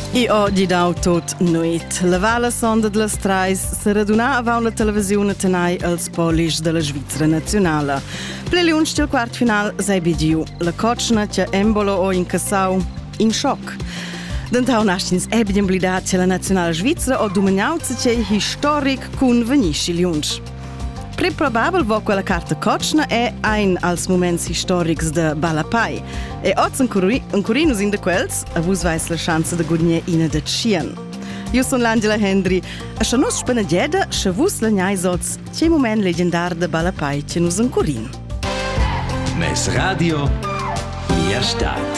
I oggi dau tot nuit. La vala sonda de las trais se radunà avau la televisione tenai als polish de la Svizra Națională. Pleliunci til quart final sei bidiu. La cocna ce embolo o incassau in shock. Dentau naștins ebidem blidat ce la Națională Svizra o dumeniauță ce historic cun venisci liunci. Pre probabil vo quella carta cocna è ein als moments historics de Balapai. E oz încurinus in de quels, avus vais la chance de gudnie ina de cien. Eu son l'Angela Hendry, a sa nos spanageda, sa vus la gnai soz, ce moment legendar de Balapai ce nus încurin. Mes radio, mia stat.